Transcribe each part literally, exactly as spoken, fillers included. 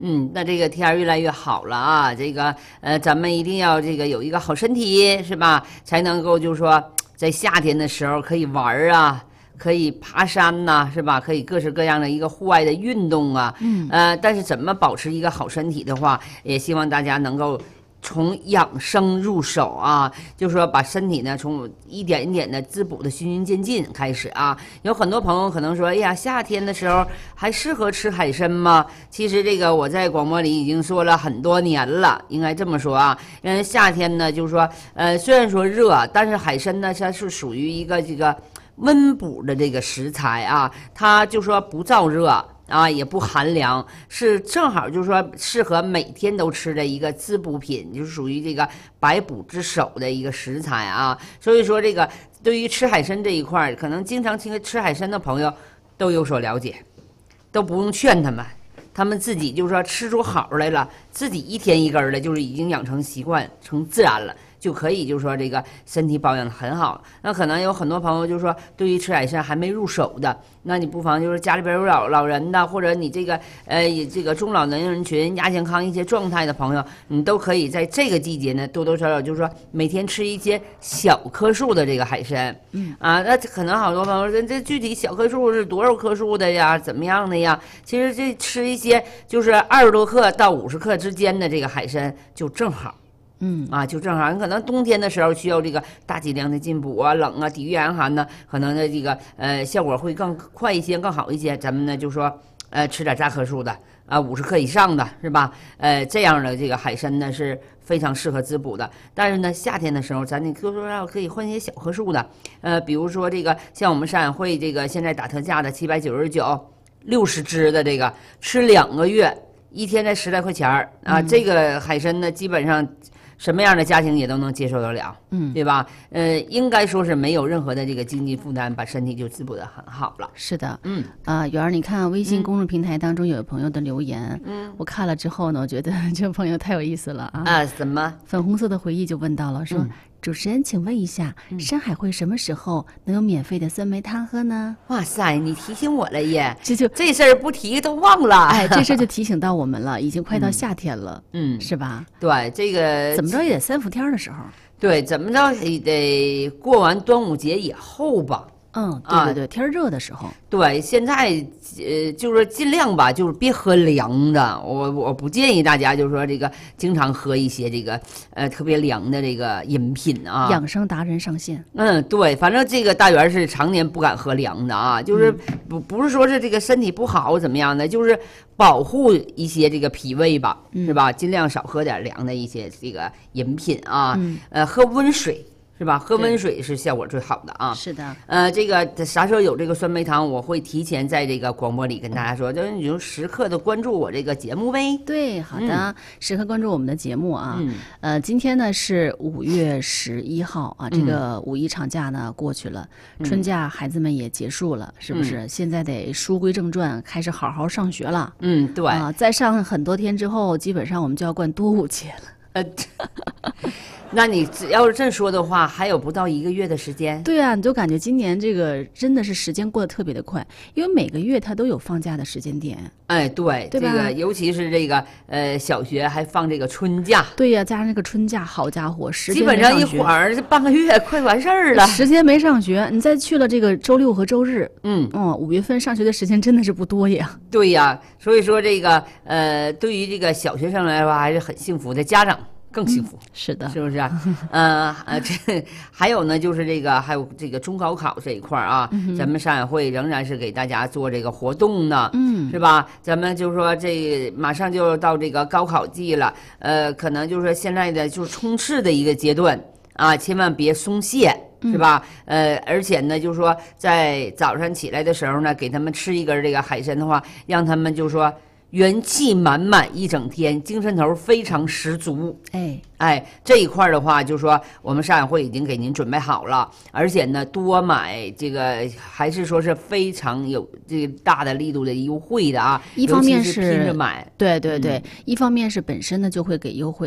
嗯，那这个天儿越来越好了啊，这个呃，咱们一定要这个有一个好身体，是吧？才能够就是说在夏天的时候可以玩儿啊，可以爬山呐、是吧？可以各式各样的一个户外的运动啊。嗯，呃，但是怎么保持一个好身体的话，也希望大家能够从养生入手啊，就是说把身体呢从一点一点的滋补的循序渐进开始啊。有很多朋友可能说，哎呀，夏天的时候还适合吃海参吗？其实这个我在广播里已经说了很多年了，应该这么说啊。嗯，夏天呢，就是说，呃，虽然说热，但是海参呢，它是属于一个这个温补的这个食材啊，它就说不燥热。啊，也不寒凉，是正好就是说适合每天都吃的一个滋补品，就是属于这个百补之首的一个食材啊。所以说这个对于吃海参这一块，可能经常听吃海参的朋友都有所了解，都不用劝他们，他们自己就是说吃出好来了，自己一天一根的，就是已经养成习惯，成自然了。就可以，就是说这个身体保养的很好。那可能有很多朋友就是说，对于吃海参还没入手的，那你不妨就是家里边有老老人的，或者你这个呃这个中老年人群、亚健康一些状态的朋友，你都可以在这个季节呢，多多少少就是说每天吃一些小棵数的这个海参。嗯啊，那可能好多朋友说，这具体小棵数是多少棵数的呀？怎么样的呀？其实这吃一些就是二十多克到五十克之间的这个海参就正好。嗯啊，就正好，你可能冬天的时候需要这个大剂量的进补啊、冷啊、抵御严寒呢，可能的这个呃效果会更快一些、更好一些。咱们呢就说呃吃点大棵数的啊，五十克以上的是吧？呃，这样的这个海参呢是非常适合滋补的。但是呢，夏天的时候咱得多多少少可以换些小棵数的，呃，比如说这个像我们上海会这个现在打特价的七百九十九，六十只的这个，吃两个月，一天才十来块钱儿啊、嗯。这个海参呢，基本上。什么样的家庭也都能接受得了，嗯，对吧？呃，应该说是没有任何的这个经济负担，把身体就滋补得很好了。 是的，嗯，啊，圆儿，你看微信公众平台当中有朋友的留言，嗯，我看了之后呢，我觉得这个朋友太有意思了啊！ 啊，怎么？ 粉红色的回忆就问到了，说。嗯主持人，请问一下，山海会什么时候能有免费的酸梅汤喝呢？ 哇塞，你提醒我了耶！ 这就这事儿不提都忘了。 哎，这事儿就提醒到我们了，已经快到夏天了，嗯，是吧？ 对，这个怎么着也得三伏天的时候。 对，怎么着也得过完端午节以后吧。 嗯，对对对，啊、天热的时候。 对，现在呃，就是尽量吧，就是别喝凉的。我我不建议大家就是说这个经常喝一些这个呃特别凉的这个饮品啊。 养生达人上线。 嗯，对，反正这个大元是常年不敢喝凉的啊，就是不不是说是这个身体不好怎么样的，就是保护一些这个脾胃吧，嗯、是吧？尽量少喝点凉的一些这个饮品啊，嗯、呃，喝温水。是吧？喝温水是效果最好的啊！ 是的， 呃，这个啥时候有这个酸梅汤，我会提前在这个广播里跟大家说，就是你就时刻的关注我这个节目呗。 对，好的，嗯、时刻关注我们的节目啊。嗯、呃，今天呢是五月十一号啊，这个五一长假呢过去了，嗯、春假孩子们也结束了，是不是？嗯、现在得书归正传，开始好好上学了。 嗯，对啊，再上很多天之后，基本上我们就要灌多五节了。呃。 那你要是这说的话，还有不到一个月的时间。 对啊，你就感觉今年这个真的是时间过得特别的快，因为每个月它都有放假的时间点。 哎，对， 对吧？ 这个尤其是这个呃小学还放这个春假。 对呀、啊，加上这个春假，好家伙，时间基本上一会儿这半个月快完事儿了。 时间没上学，你再去了这个周六和周日，嗯嗯，五月份上学的时间真的是不多呀。 对呀，所以说这个呃，对于这个小学生来说还是很幸福的，家长。更幸福、 嗯、是的， 是不是啊？呃呃，这还有呢，就是这个还有这个中高考这一块啊，嗯、咱们上海会仍然是给大家做这个活动呢，嗯，是吧？咱们就是说这马上就到这个高考季了，呃，可能就是说现在的就是冲刺的一个阶段啊，千万别松懈。是吧？呃，而且呢，就是说在早上起来的时候呢，给他们吃一根这个海参的话，让他们就是说。元气满满一整天，精神头非常十足。 哎哎，这一块的话，就是说我们上海会已经给您准备好了，而且呢，多买这个还是说是非常有这个大的力度的优惠的啊。 一方面是拼着买， 对对对、嗯，一方面是本身呢就会给优惠了。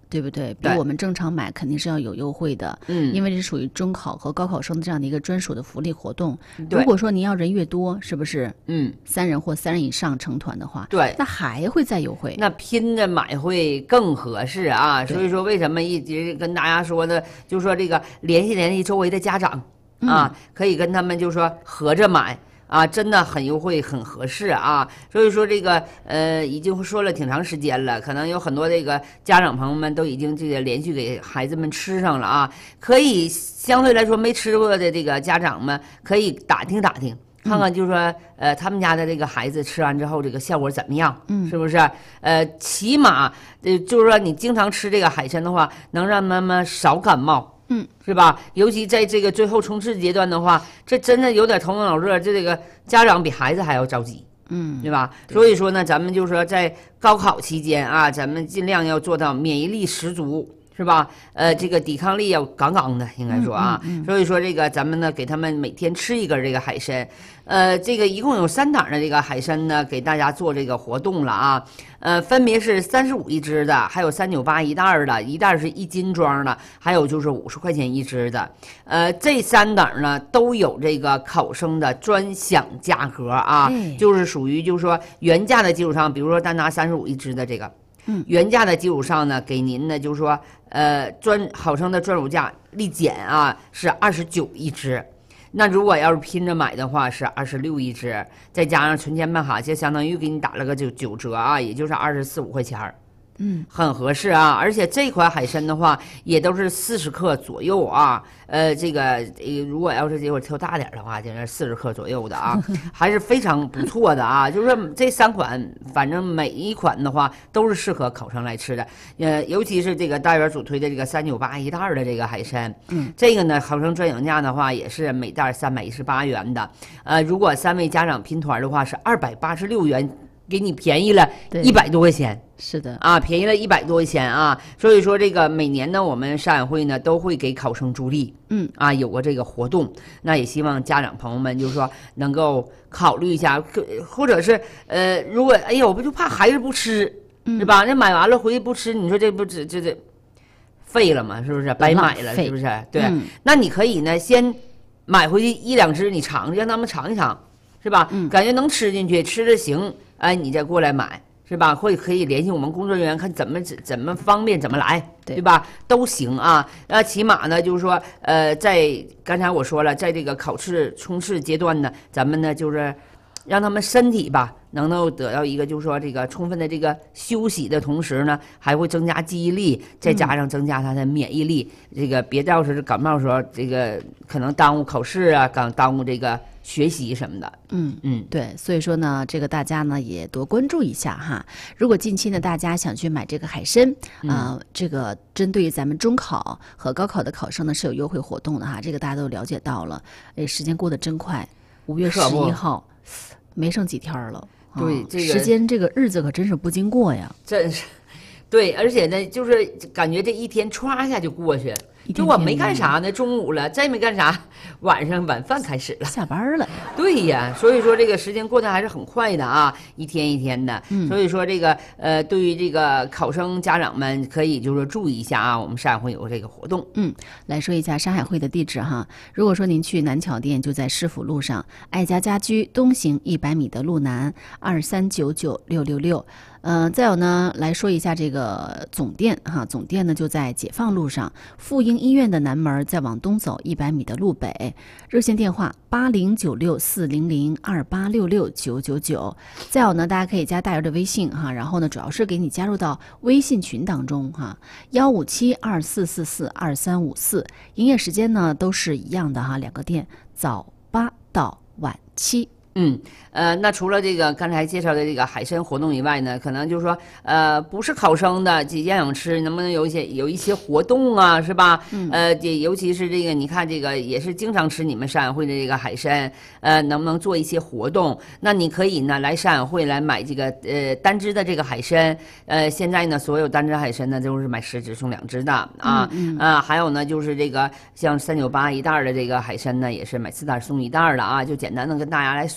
对不对？比对我们正常买肯定是要有优惠的， 嗯， 因为这是属于中考和高考生的这样的一个专属的福利活动。 对如果说您要人越多，是不是？ 嗯， 三人或三人以上成团的话， 对， 那还会再优惠。 那拼着买会更合适啊。 对所以说，为什么一直跟大家说呢？就说这个联系联系周围的家长啊， 嗯、 可以跟他们就说合着买。啊，真的很优惠，很合适啊！所以说这个呃，已经说了挺长时间了，可能有很多这个家长朋友们都已经这个连续给孩子们吃上了啊。可以相对来说没吃过的这个家长们，可以打听打听，看看就是说呃，他们家的这个孩子吃完之后这个效果怎么样？ 嗯， 是不是？呃，起码呃，就是说你经常吃这个海参的话，能让他们少感冒。 嗯， 是吧？尤其在这个最后冲刺阶段的话，这真的有点头脑热，这这个家长比孩子还要着急， 嗯， 对吧？所以说呢，咱们就是说在高考期间啊，咱们尽量要做到免疫力十足，是吧？呃，这个抵抗力要杠杠的，应该说啊。 嗯嗯嗯、 所以说这个咱们呢，给他们每天吃一根这个海参，呃，这个一共有三档的这个海参呢，给大家做这个活动了啊。呃，分别是三十五一只的，还有三九八一袋的，一袋是一斤装的，还有就是五十块钱一只的。呃，这三档呢都有这个考生的专享价格啊， 哎、 就是属于就是说原价的基础上，比如说单拿三十五一只的这个， 嗯， 原价的基础上呢，给您呢就是说呃专考生的专属价立减啊是二十九一只。那如果要是拼着买的话，是二十六一只，再加上存钱办卡，就相当于给你打了个九九折啊，也就是二十四五块钱儿， 嗯， 很合适啊。而且这款海参的话，也都是四十克左右啊。呃，这个呃，如果要是这会儿挑大点的话，就是四十克左右的啊，还是非常不错的啊。就是说这三款，反正每一款的话都是适合考生来吃的。呃，尤其是这个大元主推的这个三九八一袋的这个海参， 嗯， 这个呢，考生专享价的话也是每袋三百一十八元的。呃，如果三位家长拼团的话是二百八十六元，给你便宜了一百多块钱。 是的啊，便宜了一百多块钱啊，所以说这个每年呢，我们上海会呢都会给考生助力， 嗯啊，有个这个活动，那也希望家长朋友们就是说能够考虑一下，或者是呃，如果哎呀，我不就怕孩子不吃， 嗯、 是吧？那买完了回去不吃，你说这不这这这废了吗？是不是白买了？是不是？对， 嗯、 那你可以呢先买回去一两只，你尝，让他们尝一尝，是吧？ 嗯， 感觉能吃进去，吃着行，哎，你再过来买。是吧？或者可以联系我们工作人员，看怎么怎么方便怎么来， 对, 对吧？都行啊。那起码呢，就是说，呃，在刚才我说了，在这个考试冲刺阶段呢，咱们呢就是让他们身体吧能够得到一个就是说这个充分的这个休息的同时呢，还会增加记忆力，再加上增加他的免疫力。嗯、这个别到时候感冒的时候，这个可能耽误考试啊，刚耽误这个学习什么的。 嗯嗯， 对，所以说呢，这个大家呢也多关注一下哈。如果近期呢大家想去买这个海参啊、呃，这个针对于咱们中考和高考的考生呢是有优惠活动的哈，这个大家都了解到了。哎，时间过得真快，五月十一号没剩几天了。 对， 啊、 这个时间这个日子可真是不经过呀。 真是，对，而且呢，就是感觉这一天歘一下就过去了。就我没干啥呢，中午了，再没干啥，晚上晚饭开始了， 下班了。 对呀，所以说这个时间过得还是很快的啊，一天一天的。 嗯， 所以说这个呃，对于这个考生家长们，可以就是注意一下啊，我们上海会有这个活动。 嗯，来说一下上海会的地址哈。如果说您去南桥店，就在市府路上爱家家居东行一百米的路南二三九九六六六。呃，再有呢，来说一下这个总店哈，总店呢就在解放路上妇婴医院的南门，再往东走一百米的路北，热线电话八零九六四零零二八六六九九九。再有呢，大家可以加大人的微信哈，然后呢，主要是给你加入到微信群当中哈，幺五七二四四四二三五四，营业时间呢都是一样的哈，两个店早八到晚七。 嗯，呃，那除了这个刚才介绍的这个海参活动以外呢，可能就是说，呃，不是考生的，这家想吃，能不能有一些有一些活动啊，是吧？ 嗯、 呃，这尤其是这个，你看这个也是经常吃你们上海会的这个海参，呃，能不能做一些活动？那你可以呢来上海会来买这个呃单只的这个海参，呃，现在呢所有单只海参呢都是买十只送两只的啊， 嗯嗯、 啊，还有呢就是这个像三九八一袋的这个海参呢，也是买四袋送一袋的啊，就简单的跟大家来说。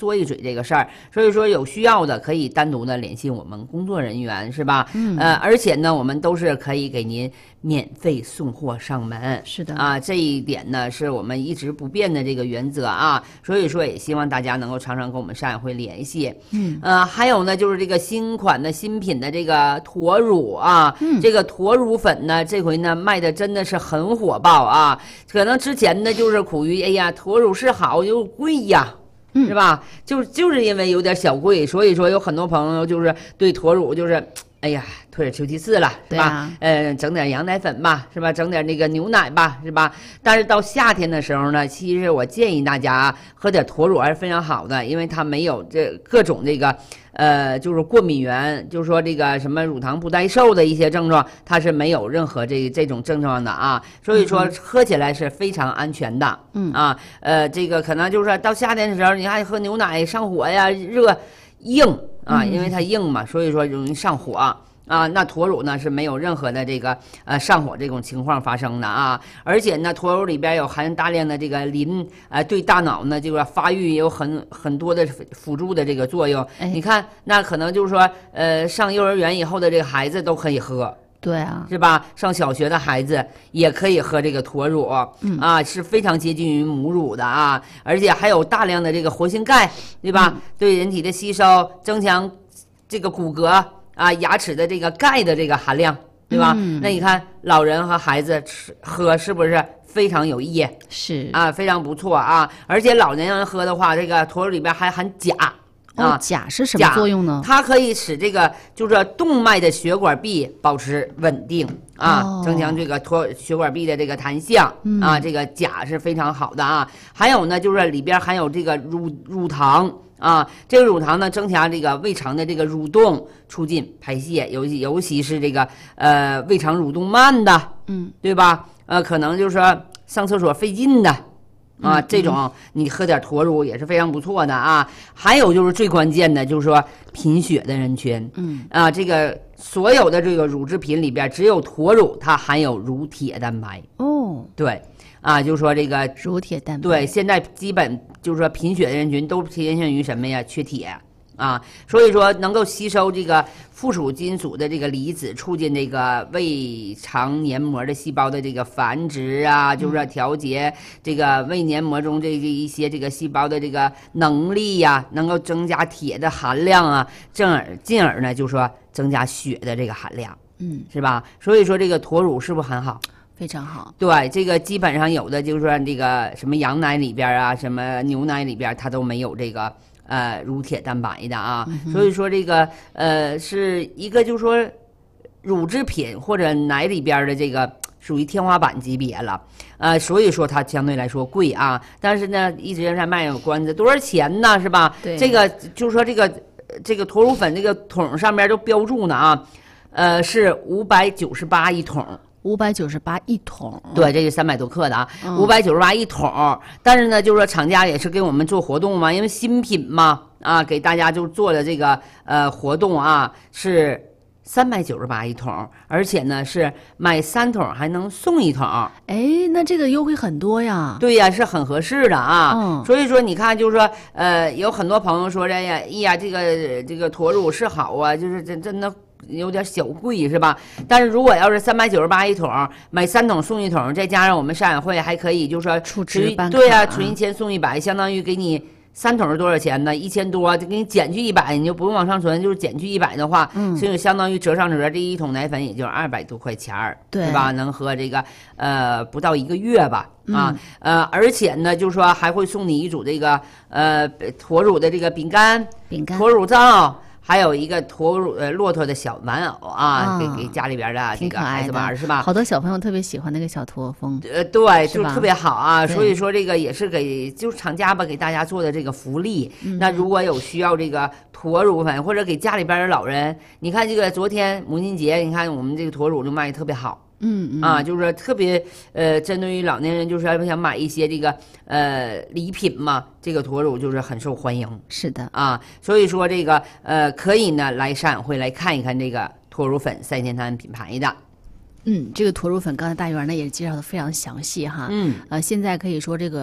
说一嘴这个事儿。所以说有需要的可以单独的联系我们工作人员，是吧？嗯，呃，而且呢，我们都是可以给您免费送货上门。 是的啊，这一点呢是我们一直不变的这个原则啊。所以说也希望大家能够常常跟我们上海会联系。嗯，呃，还有呢就是这个新款的新品的这个驼乳啊，嗯、这个驼乳粉呢，这回呢卖的真的是很火爆啊。可能之前呢就是苦于哎呀驼乳是好又贵呀。是吧？就就是因为有点小贵，所以说有很多朋友就是对驼乳就是，哎呀，退而求其次了，是吧？ 啊、 呃，整点羊奶粉吧，是吧？整点那个牛奶吧，是吧？但是到夏天的时候呢，其实我建议大家喝点驼乳还是非常好的，因为它没有这各种这个。呃，就是过敏源，就是说这个什么乳糖不耐受的一些症状，它是没有任何这这种症状的啊，所以说喝起来是非常安全的。嗯啊，呃，这个可能就是说到夏天的时候，你还喝牛奶上火呀，热硬啊，因为它硬嘛，所以说容易上火。啊，那驼乳呢是没有任何的这个呃上火这种情况发生的啊，而且呢，驼乳里边有含大量的这个磷，呃，对大脑呢这个发育也有很很多的辅助的这个作用。哎、你看，那可能就是说，呃，上幼儿园以后的这个孩子都可以喝。 对啊， 是吧？上小学的孩子也可以喝这个驼乳，嗯、啊，是非常接近于母乳的啊，而且还有大量的这个活性钙，对吧？嗯、对人体的吸收，增强这个骨骼。啊，牙齿的这个钙的这个含量，对吧？嗯、那你看老人和孩子吃喝是不是非常有益？ 是啊，非常不错啊！而且老年人喝的话，这个驼乳里边还含钾。 啊，钾是什么作用呢？ 它可以使这个就是动脉的血管壁保持稳定啊，哦、增强这个脱血管壁的这个弹性、嗯、啊，这个钾是非常好的啊。还有呢，就是里边含有这个乳乳糖。啊，这个乳糖呢，增强这个胃肠的这个蠕动，促进排泄，尤其尤其是这个呃胃肠蠕动慢的，嗯，对吧？呃，可能就是说上厕所费劲的，啊，嗯、这种你喝点驼乳也是非常不错的啊。还有就是最关键的，就是说贫血的人群，嗯，啊，这个所有的这个乳制品里边，只有驼乳它含有乳铁蛋白。哦，对。啊，就是说这个乳铁蛋白， 对，现在基本就是说贫血的人群都偏向于什么呀？缺铁啊，所以说能够吸收这个附属金属的这个离子，促进这个胃肠黏膜的细胞的这个繁殖啊，就是说调节这个胃黏膜中这一些这个细胞的这个能力呀、啊，能够增加铁的含量啊，进而进而呢，就是说增加血的这个含量，嗯，是吧？所以说这个驼乳是不是很好？ 非常好， 对，这个基本上有的就是说这个什么羊奶里边啊，什么牛奶里边，它都没有这个呃乳铁蛋白的啊，嗯、所以说这个呃是一个就是说乳制品或者奶里边的这个属于天花板级别了，呃，所以说它相对来说贵啊，但是呢一直在卖有关子，多少钱呢？是吧？ 对， 这个就是说这个这个驼乳粉这个桶上面都标注呢啊，呃是五百九十八一桶。 五百九十八一桶， 对，这是三百多克的啊，五百九十八一桶。但是呢，就是说厂家也是给我们做活动嘛，因为新品嘛，啊，给大家就做了这个呃活动啊，是三百九十八一桶，而且呢是买三桶还能送一桶。 哎，那这个优惠很多呀。 对呀，是很合适的啊。嗯，所以说你看，就是说呃，有很多朋友说这呀，哎呀，这个这个驼乳是好啊，就是真真的。有点小贵是吧？但是如果要是三百九十八一桶，买三桶送一桶，再加上我们上海会还可以，就是说储值办卡， 对呀、啊，存一千送一百，相当于给你三桶是多少钱呢？一千多，就给你减去一百，你就不用往上存，就是减去一百的话，嗯，所以相当于折上折，这一桶奶粉也就二百多块钱儿， 对， 是吧？能喝这个呃不到一个月吧。啊，呃，而且呢，就是说还会送你一组这个呃驼乳的这个饼干， 饼干， 驼乳皂。还有一个驼乳呃骆驼的小玩偶啊，哦、给给家里边的这个孩子玩是吧？ 好多小朋友特别喜欢那个小驼峰， 呃，对，就特别好啊。所以说这个也是给就是厂家吧给大家做的这个福利。嗯、那如果有需要这个驼乳粉，或者给家里边的老人，你看这个昨天母亲节，你看我们这个驼乳就卖的特别好。 嗯嗯啊，就是说特别呃，针对于老年人，就是要想买一些这个呃礼品嘛，这个驼乳就是很受欢迎。 是的啊，所以说这个呃，可以呢来上海会来看一看这个驼乳粉三鲜摊品牌的。 嗯，这个驼乳粉刚才大元呢也介绍的非常详细哈。嗯，呃，现在可以说这个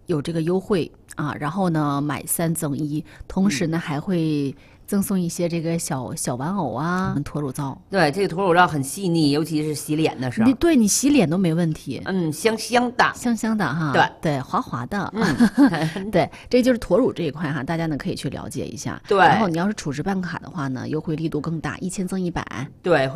有这个优惠啊，然后呢买三赠一，同时呢、嗯、还会赠送一些这个小小玩偶啊，驼乳皂。 对，这个驼乳皂很细腻，尤其是洗脸的时候， 你对你洗脸都没问题。 嗯，香香的， 香香的哈。 对对，滑滑的。 嗯， 对，这就是驼乳这一块哈，大家呢可以去了解一下。 对， 然后你要是储值办卡的话呢，优惠力度更大，一千赠一百。 对。